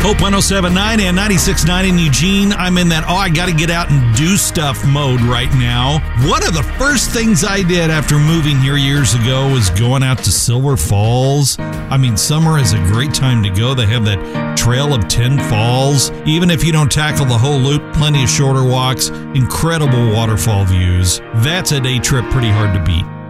Hope 107.9 and 96.9 in Eugene. I'm in that, I got to get out and do stuff mode right now. One of the first things I did after moving here years ago was going out to Silver Falls. I mean, summer is a great time to go. They have that Trail of 10 Falls. Even if you don't tackle the whole loop, plenty of shorter walks, incredible waterfall views. That's a day trip pretty hard to beat.